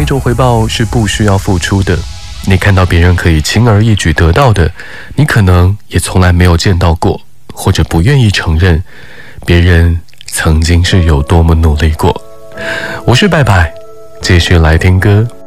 种回报是不需要付出的。你看到别人可以轻而易举得到的，你可能也从来没有见到过，或者不愿意承认别人曾经是有多么努力过。我是拜拜，继续来听歌。